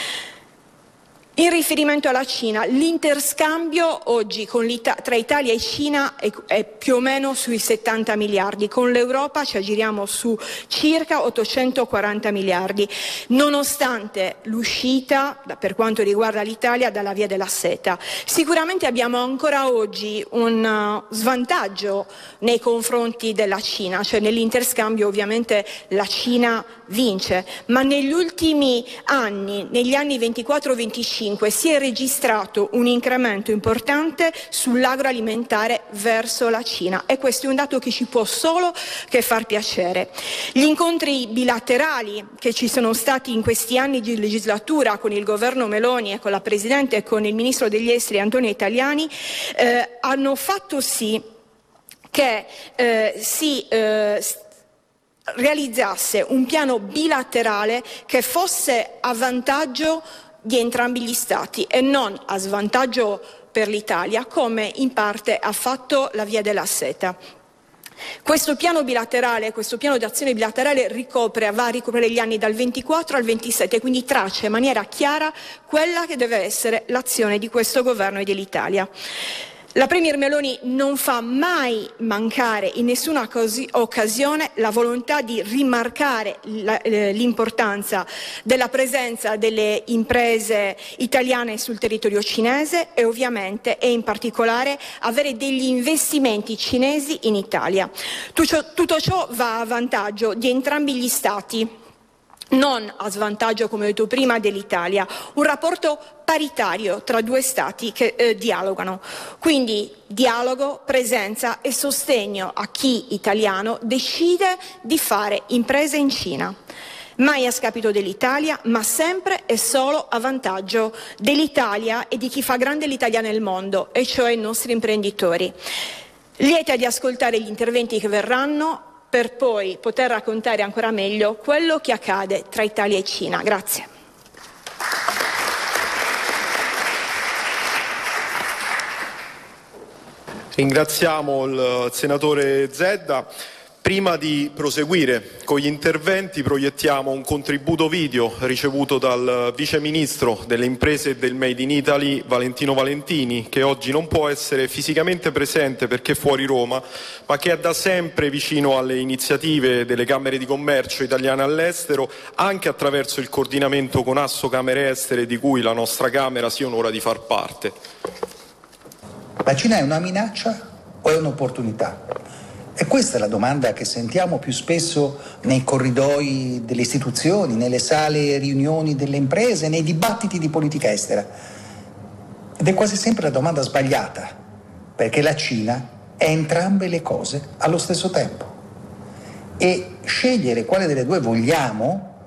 In riferimento alla Cina, l'interscambio oggi con tra Italia e Cina è, è più o meno sui settanta miliardi, con l'Europa ci aggiriamo su circa ottocentoquaranta miliardi, nonostante l'uscita, per quanto riguarda l'Italia, dalla via della seta. Sicuramente abbiamo ancora oggi un uh, svantaggio nei confronti della Cina, cioè nell'interscambio ovviamente la Cina vince, ma negli ultimi anni, negli anni ventiquattro venticinque, si è registrato un incremento importante sull'agroalimentare verso la Cina, e questo è un dato che ci può solo che far piacere. Gli incontri bilaterali che ci sono stati in questi anni di legislatura con il governo Meloni e con la Presidente e con il Ministro degli Esteri Antonio Tajani eh, hanno fatto sì che eh, si eh, realizzasse un piano bilaterale che fosse a vantaggio di entrambi gli Stati e non a svantaggio per l'Italia, come in parte ha fatto la via della seta. Questo piano bilaterale, questo piano di azione bilaterale ricopre, va a ricoprire gli anni dal ventiquattro al ventisette, quindi traccia in maniera chiara quella che deve essere l'azione di questo governo e dell'Italia. La Premier Meloni non fa mai mancare in nessuna occasione la volontà di rimarcare l'importanza della presenza delle imprese italiane sul territorio cinese e ovviamente e in particolare avere degli investimenti cinesi in Italia. Tutto ciò va a vantaggio di entrambi gli Stati, non a svantaggio, come ho detto prima, dell'Italia, un rapporto paritario tra due Stati che eh, dialogano. Quindi dialogo, presenza e sostegno a chi italiano decide di fare imprese in Cina. Mai a scapito dell'Italia, ma sempre e solo a vantaggio dell'Italia e di chi fa grande l'Italia nel mondo, e cioè i nostri imprenditori. Lieta di ascoltare gli interventi che verranno, per poi poter raccontare ancora meglio quello che accade tra Italia e Cina. Grazie. Ringraziamo il senatore Zedda. Prima di proseguire con gli interventi proiettiamo un contributo video ricevuto dal Vice Ministro delle Imprese e del Made in Italy Valentino Valentini, che oggi non può essere fisicamente presente perché è fuori Roma, ma che è da sempre vicino alle iniziative delle Camere di Commercio italiane all'estero, anche attraverso il coordinamento con Asso Camere Estere, di cui la nostra Camera si onora di far parte. La Cina è una minaccia o è un'opportunità? E questa è la domanda che sentiamo più spesso nei corridoi delle istituzioni, nelle sale riunioni delle imprese, nei dibattiti di politica estera. Ed è quasi sempre la domanda sbagliata, perché la Cina è entrambe le cose allo stesso tempo. E scegliere quale delle due vogliamo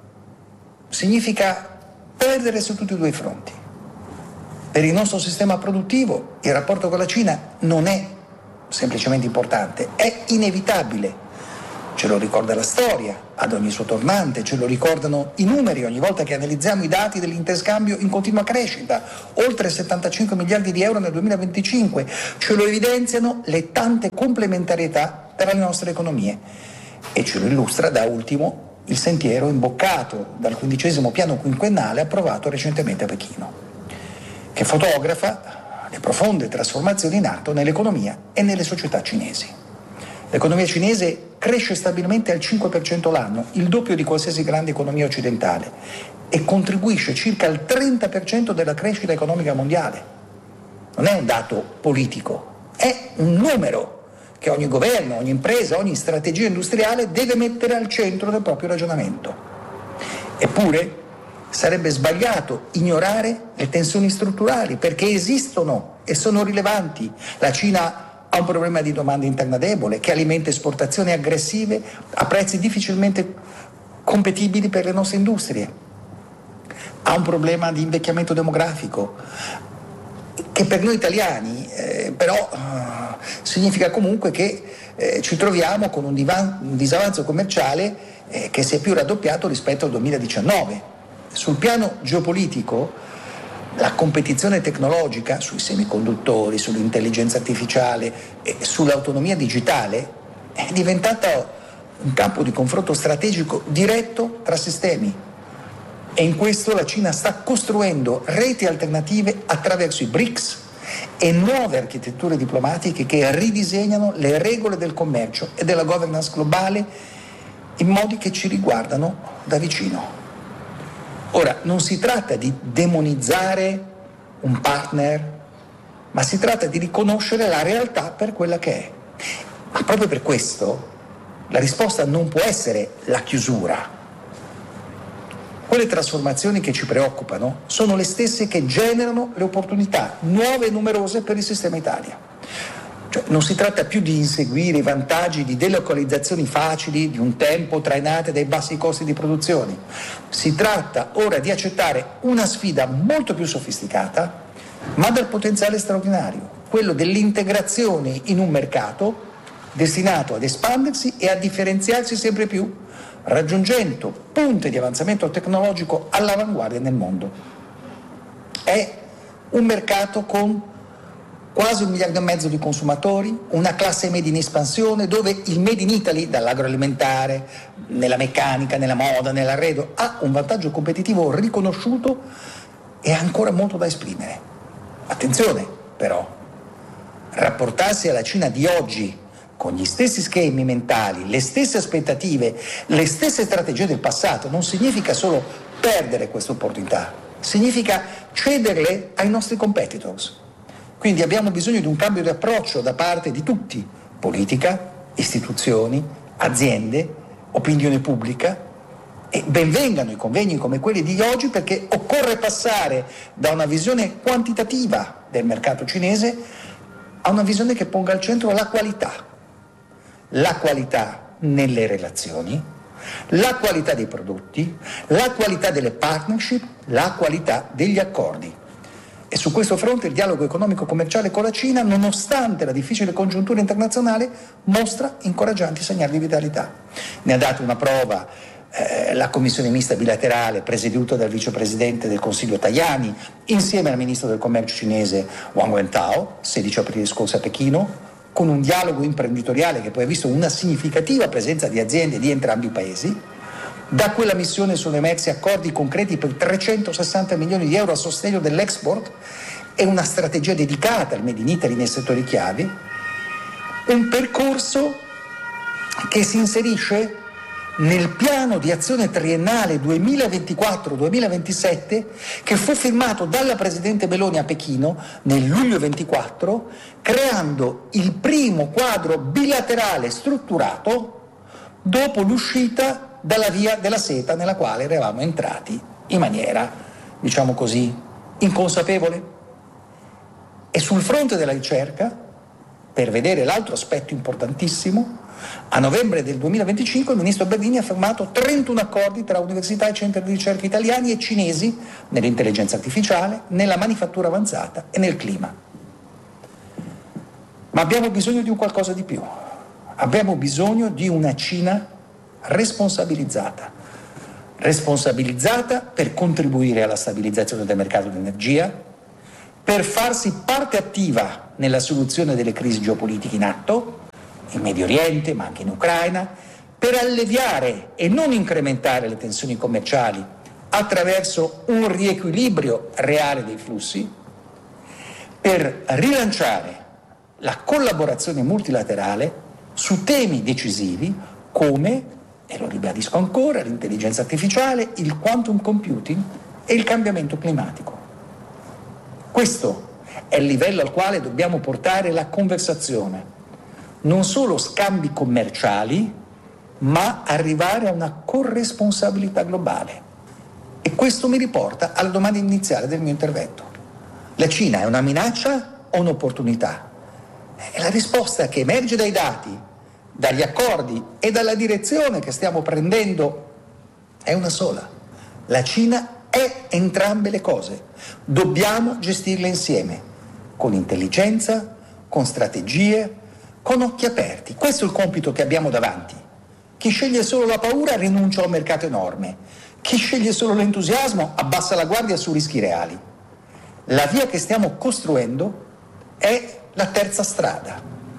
significa perdere su tutti e due i fronti. Per il nostro sistema produttivo il rapporto con la Cina non è semplicemente importante, è inevitabile. Ce lo ricorda la storia ad ogni suo tornante, ce lo ricordano i numeri ogni volta che analizziamo i dati dell'interscambio in continua crescita, oltre settantacinque miliardi di euro nel duemilaventicinque, ce lo evidenziano le tante complementarietà tra le nostre economie e ce lo illustra da ultimo il sentiero imboccato dal quindicesimo piano quinquennale approvato recentemente a Pechino, che fotografa le profonde trasformazioni in atto nell'economia e nelle società cinesi. L'economia cinese cresce stabilmente al cinque per cento l'anno, il doppio di qualsiasi grande economia occidentale, e contribuisce circa al trenta per cento della crescita economica mondiale. Non è un dato politico, è un numero che ogni governo, ogni impresa, ogni strategia industriale deve mettere al centro del proprio ragionamento. Eppure sarebbe sbagliato ignorare le tensioni strutturali, perché esistono e sono rilevanti. La Cina ha un problema di domanda interna debole che alimenta esportazioni aggressive a prezzi difficilmente compatibili per le nostre industrie. Ha un problema di invecchiamento demografico che per noi italiani eh, però uh, significa comunque che eh, ci troviamo con un, divan- un disavanzo commerciale eh, che si è più raddoppiato rispetto al duemiladiciannove. Sul piano geopolitico, la competizione tecnologica sui semiconduttori, sull'intelligenza artificiale e sull'autonomia digitale è diventata un campo di confronto strategico diretto tra sistemi. E in questo la Cina sta costruendo reti alternative attraverso i B R I C S e nuove architetture diplomatiche che ridisegnano le regole del commercio e della governance globale in modi che ci riguardano da vicino. Ora, non si tratta di demonizzare un partner, ma si tratta di riconoscere la realtà per quella che è. Ma proprio per questo la risposta non può essere la chiusura. Quelle trasformazioni che ci preoccupano sono le stesse che generano le opportunità nuove e numerose per il sistema Italia. Cioè, non si tratta più di inseguire i vantaggi di delocalizzazioni facili di un tempo trainate dai bassi costi di produzione. Si tratta ora di accettare una sfida molto più sofisticata, ma dal potenziale straordinario, quello dell'integrazione in un mercato destinato ad espandersi e a differenziarsi sempre più, raggiungendo punte di avanzamento tecnologico all'avanguardia nel mondo. È un mercato con quasi un miliardo e mezzo di consumatori, una classe media in espansione dove il Made in Italy, dall'agroalimentare, nella meccanica, nella moda, nell'arredo, ha un vantaggio competitivo riconosciuto e ha ancora molto da esprimere. Attenzione però, rapportarsi alla Cina di oggi con gli stessi schemi mentali, le stesse aspettative, le stesse strategie del passato non significa solo perdere queste opportunità, significa cederle ai nostri competitors. Quindi abbiamo bisogno di un cambio di approccio da parte di tutti, politica, istituzioni, aziende, opinione pubblica, e benvengano i convegni come quelli di oggi, perché occorre passare da una visione quantitativa del mercato cinese a una visione che ponga al centro la qualità, la qualità nelle relazioni, la qualità dei prodotti, la qualità delle partnership, la qualità degli accordi. E su questo fronte il dialogo economico-commerciale con la Cina, nonostante la difficile congiuntura internazionale, mostra incoraggianti segnali di vitalità. Ne ha dato una prova eh, la commissione mista bilaterale presieduta dal vicepresidente del Consiglio Tajani, insieme al ministro del commercio cinese Wang Wentao, sedici aprile scorso a Pechino, con un dialogo imprenditoriale che poi ha visto una significativa presenza di aziende di entrambi i paesi. Da quella missione sono emersi accordi concreti per trecentosessanta milioni di euro a sostegno dell'export e una strategia dedicata al Made in Italy nei settori chiavi, un percorso che si inserisce nel piano di azione triennale duemilaventiquattro duemilaventisette che fu firmato dalla Presidente Meloni a Pechino nel luglio ventiquattro, creando il primo quadro bilaterale strutturato dopo l'uscita dalla via della seta nella quale eravamo entrati in maniera, diciamo così, inconsapevole. E sul fronte della ricerca, per vedere l'altro aspetto importantissimo, a novembre del duemilaventicinque il ministro Bernini ha firmato trentuno accordi tra università e centri di ricerca italiani e cinesi nell'intelligenza artificiale, nella manifattura avanzata e nel clima. Ma abbiamo bisogno di un qualcosa di più. Abbiamo bisogno di una Cina responsabilizzata. Responsabilizzata per contribuire alla stabilizzazione del mercato dell'energia, per farsi parte attiva nella soluzione delle crisi geopolitiche in atto, in Medio Oriente, ma anche in Ucraina, per alleviare e non incrementare le tensioni commerciali attraverso un riequilibrio reale dei flussi, per rilanciare la collaborazione multilaterale su temi decisivi come, e lo ribadisco ancora, l'intelligenza artificiale, il quantum computing e il cambiamento climatico. Questo è il livello al quale dobbiamo portare la conversazione. Non solo scambi commerciali, ma arrivare a una corresponsabilità globale. E questo mi riporta alla domanda iniziale del mio intervento. La Cina è una minaccia o un'opportunità? E la risposta che emerge dai dati, dagli accordi e dalla direzione che stiamo prendendo è una sola. La Cina è entrambe le cose. Dobbiamo gestirle insieme, con intelligenza, con strategie, con occhi aperti. Questo è il compito che abbiamo davanti. Chi sceglie solo la paura rinuncia a un mercato enorme. Chi sceglie solo l'entusiasmo abbassa la guardia su rischi reali. La via che stiamo costruendo è la terza strada.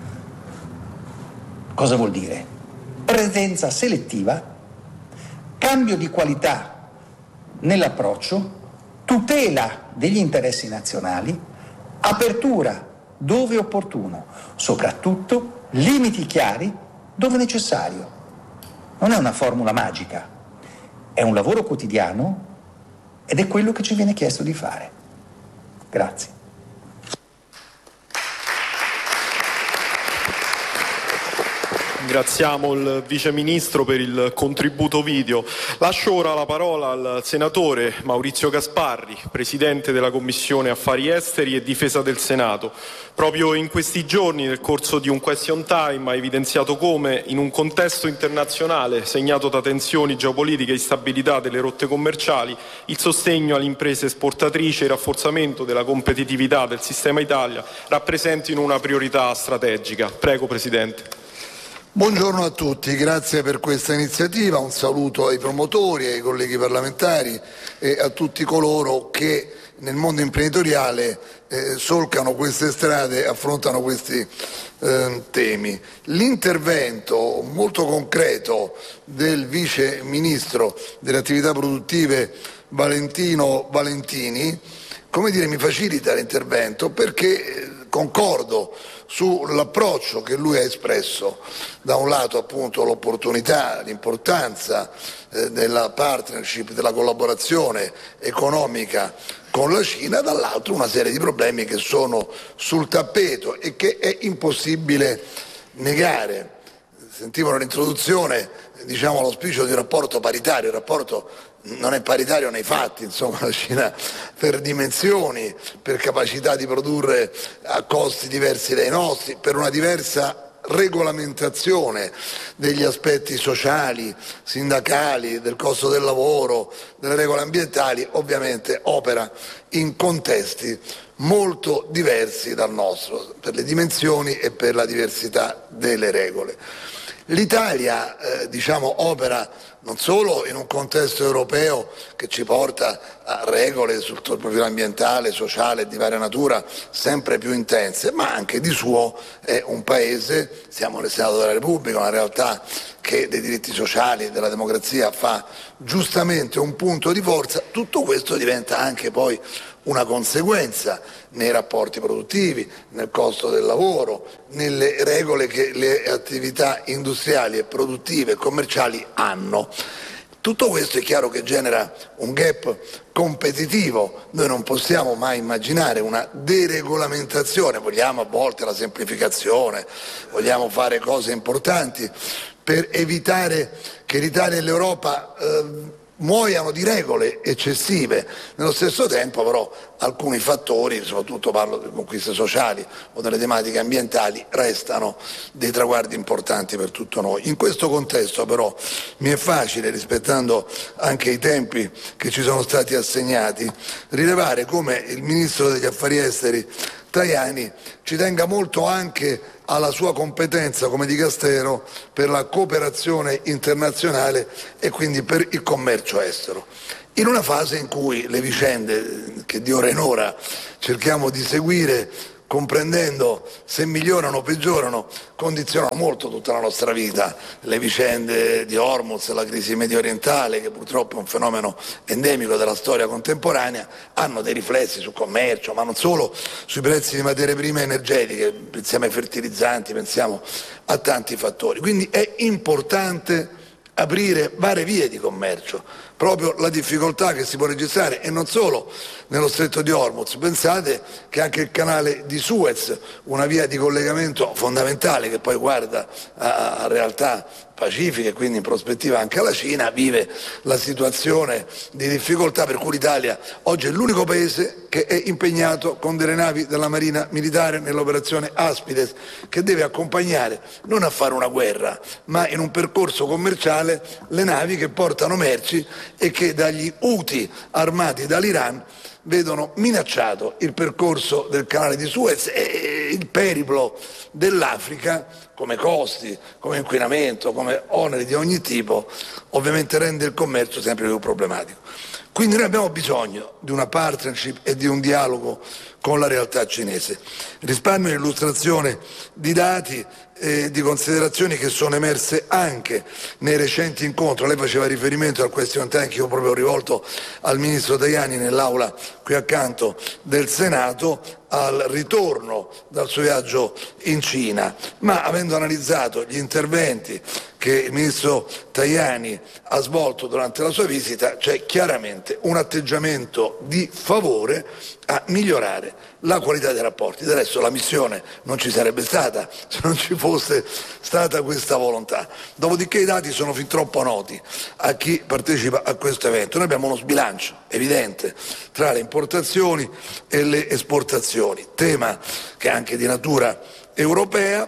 Cosa vuol dire? Presenza selettiva, cambio di qualità nell'approccio, tutela degli interessi nazionali, apertura dove opportuno, soprattutto limiti chiari dove necessario. Non è una formula magica, è un lavoro quotidiano ed è quello che ci viene chiesto di fare. Grazie. Ringraziamo il Vice Ministro per il contributo video. Lascio ora la parola al Senatore Maurizio Gasparri, Presidente della Commissione Affari Esteri e Difesa del Senato. Proprio in questi giorni, nel corso di un question time, ha evidenziato come, in un contesto internazionale segnato da tensioni geopolitiche e instabilità delle rotte commerciali, il sostegno alle imprese esportatrici e il rafforzamento della competitività del sistema Italia rappresentino una priorità strategica. Prego, Presidente. Buongiorno a tutti, grazie per questa iniziativa, un saluto ai promotori, ai colleghi parlamentari e a tutti coloro che nel mondo imprenditoriale eh, solcano queste strade, affrontano questi eh, temi. L'intervento molto concreto del Vice Ministro delle Attività Produttive Valentino Valentini, come dire, mi facilita l'intervento perché concordo sull'approccio che lui ha espresso, da un lato appunto l'opportunità, l'importanza eh, della partnership, della collaborazione economica con la Cina, dall'altro una serie di problemi che sono sul tappeto e che è impossibile negare. Sentivo nell'introduzione, diciamo, l'auspicio di un rapporto paritario, il rapporto non è paritario nei fatti, insomma la Cina per dimensioni, per capacità di produrre a costi diversi dai nostri, per una diversa regolamentazione degli aspetti sociali, sindacali, del costo del lavoro, delle regole ambientali, ovviamente opera in contesti molto diversi dal nostro, per le dimensioni e per la diversità delle regole. L'Italia eh, diciamo, opera non solo in un contesto europeo che ci porta a regole sul profilo ambientale, sociale e di varia natura sempre più intense, ma anche di suo è un paese, siamo nel Senato della Repubblica, una realtà che dei diritti sociali e della democrazia fa giustamente un punto di forza. Tutto questo diventa anche poi una conseguenza nei rapporti produttivi, nel costo del lavoro, nelle regole che le attività industriali e produttive e commerciali hanno. Tutto questo è chiaro che genera un gap competitivo. Noi non possiamo mai immaginare una deregolamentazione, vogliamo a volte la semplificazione, vogliamo fare cose importanti per evitare che l'Italia e l'Europa eh, muoiano di regole eccessive. Nello stesso tempo però alcuni fattori, soprattutto parlo delle conquiste sociali o delle tematiche ambientali, restano dei traguardi importanti per tutto noi. In questo contesto però mi è facile, rispettando anche i tempi che ci sono stati assegnati, rilevare come il Ministro degli Affari Esteri Tajani ci tenga molto anche alla sua competenza come dicastero per la cooperazione internazionale e quindi per il commercio estero. In una fase in cui le vicende che di ora in ora cerchiamo di seguire, comprendendo se migliorano o peggiorano, condizionano molto tutta la nostra vita. Le vicende di Hormuz, la crisi medio orientale, che purtroppo è un fenomeno endemico della storia contemporanea, hanno dei riflessi sul commercio, ma non solo, sui prezzi di materie prime energetiche, pensiamo ai fertilizzanti, pensiamo a tanti fattori. Quindi è importante aprire varie vie di commercio, proprio la difficoltà che si può registrare, e non solo nello stretto di Hormuz. Pensate che anche il canale di Suez, una via di collegamento fondamentale che poi guarda a, a realtà pacifiche e quindi in prospettiva anche alla Cina, vive la situazione di difficoltà per cui l'Italia oggi è l'unico paese che è impegnato con delle navi della Marina Militare nell'operazione Aspides, che deve accompagnare non a fare una guerra ma in un percorso commerciale le navi che portano merci e che dagli Houthi armati dall'Iran vedono minacciato il percorso del canale di Suez e il periplo dell'Africa, come costi, come inquinamento, come oneri di ogni tipo, ovviamente rende il commercio sempre più problematico. Quindi noi abbiamo bisogno di una partnership e di un dialogo con la realtà cinese. Risparmio l'illustrazione di dati e di considerazioni che sono emerse anche nei recenti incontri. Lei faceva riferimento al question time che io proprio ho rivolto al Ministro Tajani nell'aula qui accanto del Senato, al ritorno dal suo viaggio in Cina, ma avendo analizzato gli interventi che il Ministro Tajani ha svolto durante la sua visita, c'è chiaramente un atteggiamento di favore a migliorare la qualità dei rapporti. Del resto la missione non ci sarebbe stata se non ci fosse stata questa volontà. Dopodiché i dati sono fin troppo noti a chi partecipa a questo evento. Noi abbiamo uno sbilancio evidente tra le importazioni e le esportazioni, tema che è anche di natura europea,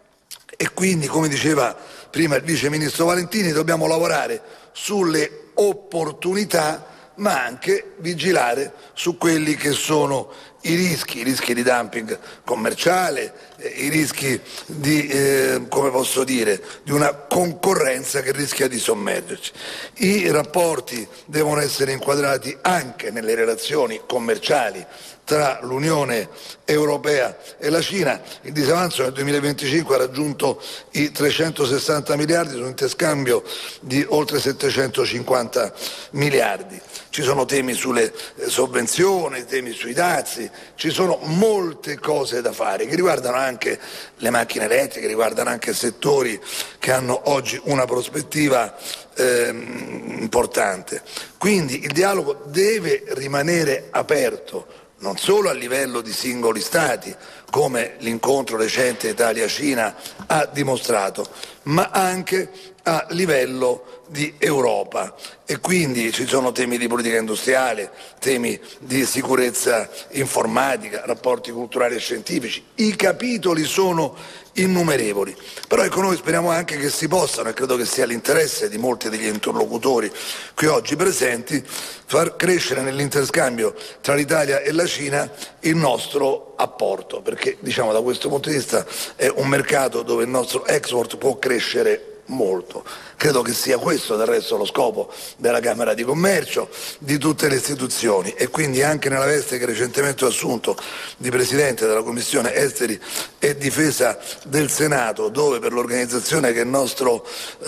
e quindi, come diceva prima il Vice Ministro Valentini, dobbiamo lavorare sulle opportunità ma anche vigilare su quelli che sono i rischi, i rischi di dumping commerciale, eh, i rischi di, eh, come posso dire, di una concorrenza che rischia di sommergerci. I rapporti devono essere inquadrati anche nelle relazioni commerciali tra l'Unione Europea e la Cina. Il disavanzo nel duemilaventicinque ha raggiunto i trecentosessanta miliardi su un interscambio di oltre settecentocinquanta miliardi. Ci sono temi sulle sovvenzioni, temi sui dazi, ci sono molte cose da fare che riguardano anche le macchine elettriche, riguardano anche settori che hanno oggi una prospettiva eh, importante. Quindi il dialogo deve rimanere aperto, non solo a livello di singoli Stati, come l'incontro recente Italia-Cina ha dimostrato, ma anche a livello di Europa. E quindi ci sono temi di politica industriale, temi di sicurezza informatica, rapporti culturali e scientifici. I capitoli sono innumerevoli, però ecco, noi speriamo anche che si possano, e credo che sia l'interesse di molti degli interlocutori qui oggi presenti, far crescere nell'interscambio tra l'Italia e la Cina il nostro apporto, perché diciamo da questo punto di vista è un mercato dove il nostro export può crescere molto. Credo che sia questo del resto lo scopo della Camera di Commercio, di tutte le istituzioni, e quindi anche nella veste che recentemente ho assunto di Presidente della Commissione Esteri e Difesa del Senato, dove per l'organizzazione che il nostro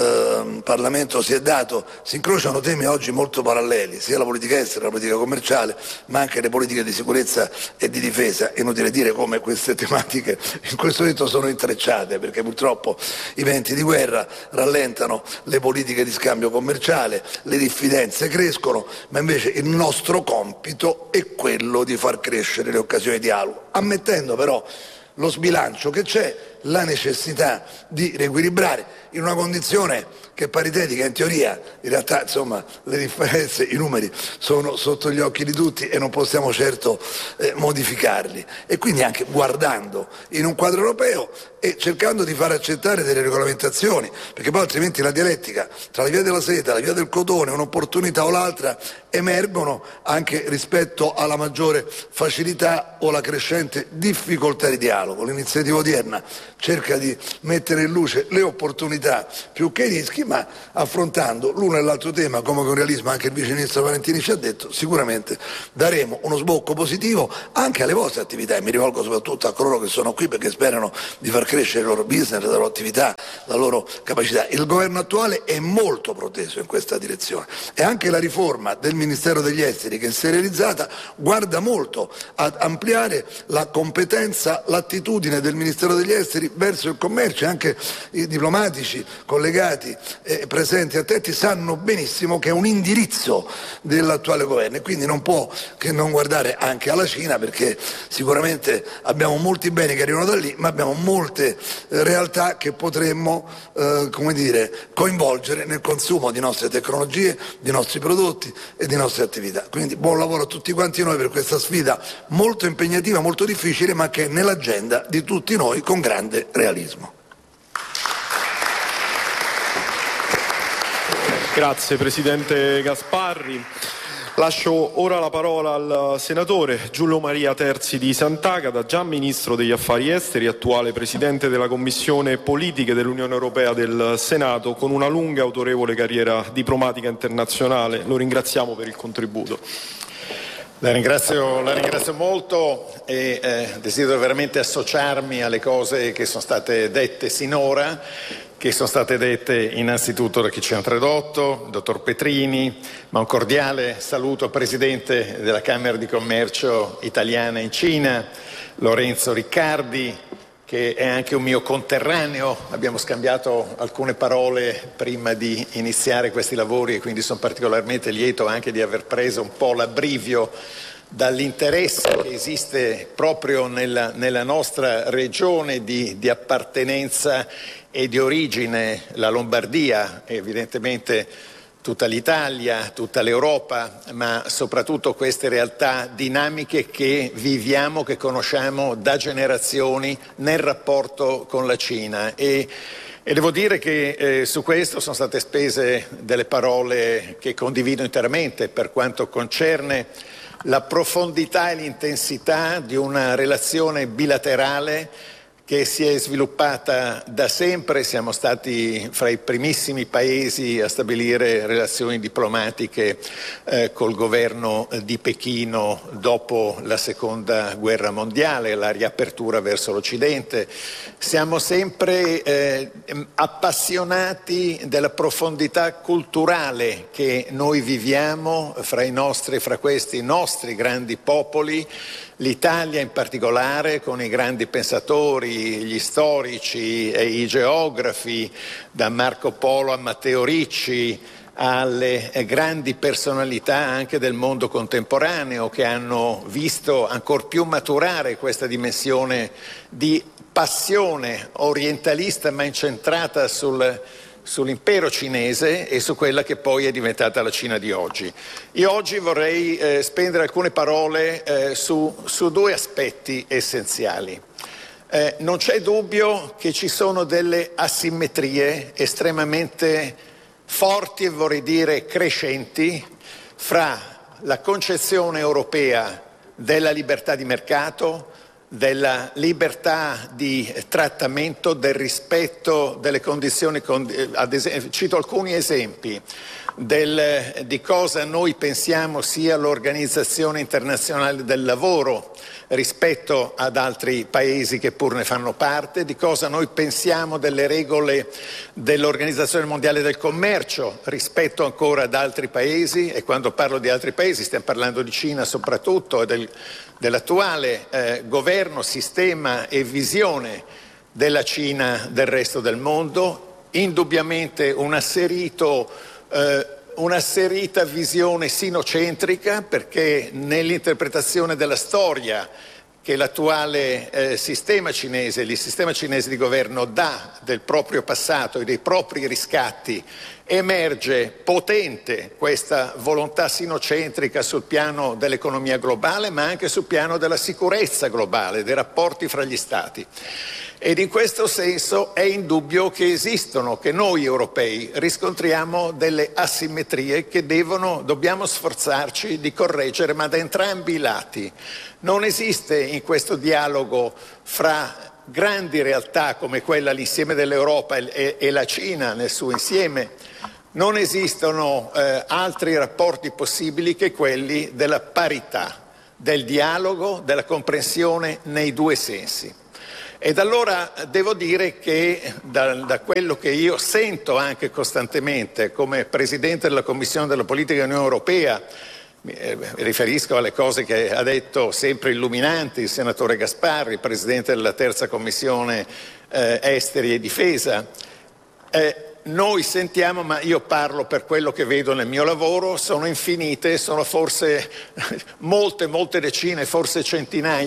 eh, Parlamento si è dato si incrociano temi oggi molto paralleli, sia la politica estera, la politica commerciale, ma anche le politiche di sicurezza e di difesa. È inutile dire come queste tematiche in questo momento sono intrecciate, perché purtroppo i venti di guerra rallentano le politiche di scambio commerciale, le diffidenze crescono, ma invece il nostro compito è quello di far crescere le occasioni di dialogo, ammettendo però lo sbilancio che c'è, la necessità di riequilibrare in una condizione che è paritetica in teoria, in realtà insomma le differenze, i numeri sono sotto gli occhi di tutti e non possiamo certo eh, modificarli, e quindi anche guardando in un quadro europeo e cercando di far accettare delle regolamentazioni, perché poi altrimenti la dialettica tra la via della seta, la via del cotone, un'opportunità o l'altra emergono anche rispetto alla maggiore facilità o la crescente difficoltà di dialogo. L'iniziativa odierna cerca di mettere in luce le opportunità più che i rischi, ma affrontando l'uno e l'altro tema come con realismo. Anche il Vice Ministro Valentini ci ha detto sicuramente daremo uno sbocco positivo anche alle vostre attività, e mi rivolgo soprattutto a coloro che sono qui perché sperano di far crescere il loro business, la loro attività, la loro capacità. Il governo attuale è molto proteso in questa direzione, e anche la riforma del Ministero degli Esteri, che si è realizzata, guarda molto ad ampliare la competenza, l'attitudine del Ministero degli Esteri verso il commercio. Anche i diplomatici collegati e presenti attenti sanno benissimo che è un indirizzo dell'attuale governo, e quindi non può che non guardare anche alla Cina, perché sicuramente abbiamo molti beni che arrivano da lì, ma abbiamo molte eh, realtà che potremmo eh, come dire, coinvolgere nel consumo di nostre tecnologie, di nostri prodotti e di nostre attività. Quindi buon lavoro a tutti quanti noi per questa sfida molto impegnativa, molto difficile, ma che è nell'agenda di tutti noi con grande realismo. Grazie Presidente Gasparri. Lascio ora la parola al senatore Giulio Maria Terzi di Sant'Agata, già Ministro degli Affari Esteri, attuale Presidente della Commissione Politiche dell'Unione Europea del Senato, con una lunga e autorevole carriera diplomatica internazionale. Lo ringraziamo per il contributo. La ringrazio, la ringrazio molto e eh, desidero veramente associarmi alle cose che sono state dette sinora, che sono state dette innanzitutto da chi ci ha introdotto, il dottor Petrini, ma un cordiale saluto al Presidente della Camera di Commercio italiana in Cina, Lorenzo Riccardi, che è anche un mio conterraneo. Abbiamo scambiato alcune parole prima di iniziare questi lavori e quindi sono particolarmente lieto anche di aver preso un po' l'abbrivio dall'interesse che esiste proprio nella, nella nostra regione di, di appartenenza e di origine, la Lombardia, evidentemente tutta l'Italia, tutta l'Europa, ma soprattutto queste realtà dinamiche che viviamo, che conosciamo da generazioni nel rapporto con la Cina. E, e devo dire che eh, su questo sono state spese delle parole che condivido interamente per quanto concerne la profondità e l'intensità di una relazione bilaterale che si è sviluppata da sempre. Siamo stati fra i primissimi paesi a stabilire relazioni diplomatiche eh, col governo di Pechino dopo la seconda guerra mondiale, la riapertura verso l'Occidente. Siamo sempre eh, appassionati della profondità culturale che noi viviamo fra i nostri, fra questi nostri grandi popoli. L'Italia in particolare, con i grandi pensatori, gli storici e i geografi, da Marco Polo a Matteo Ricci, alle grandi personalità anche del mondo contemporaneo, che hanno visto ancor più maturare questa dimensione di passione orientalista ma incentrata sul sull'impero cinese e su quella che poi è diventata la Cina di oggi. Io oggi vorrei eh, spendere alcune parole eh, su, su due aspetti essenziali. Eh, non c'è dubbio che ci sono delle asimmetrie estremamente forti e vorrei dire crescenti fra la concezione europea della libertà di mercato, della libertà di trattamento, del rispetto delle condizioni, ad esempio, cito alcuni esempi del, di cosa noi pensiamo sia l'Organizzazione Internazionale del Lavoro rispetto ad altri paesi che pur ne fanno parte, di cosa noi pensiamo delle regole dell'Organizzazione Mondiale del Commercio rispetto ancora ad altri paesi, e quando parlo di altri paesi stiamo parlando di Cina soprattutto e del, dell'attuale eh, governo, sistema e visione della Cina del resto del mondo, indubbiamente un asserito eh, un'asserita visione sinocentrica, perché nell'interpretazione della storia che l'attuale eh, sistema cinese, il sistema cinese di governo dà del proprio passato e dei propri riscatti, emerge potente questa volontà sinocentrica sul piano dell'economia globale, ma anche sul piano della sicurezza globale, dei rapporti fra gli Stati. Ed in questo senso è indubbio che esistono, che noi europei riscontriamo delle asimmetrie che devono, dobbiamo sforzarci di correggere, ma da entrambi i lati. Non esiste in questo dialogo fra grandi realtà come quella, l'insieme dell'Europa e, e la Cina nel suo insieme, non esistono eh, altri rapporti possibili che quelli della parità, del dialogo, della comprensione nei due sensi. Ed allora devo dire che da, da quello che io sento anche costantemente come Presidente della Commissione della Politica dell'Unione Europea, mi riferisco alle cose che ha detto sempre illuminanti il senatore Gasparri, Presidente della Terza Commissione eh, Esteri e Difesa, eh, noi sentiamo, ma io parlo per quello che vedo nel mio lavoro, sono infinite, sono forse molte, molte decine, forse centinaia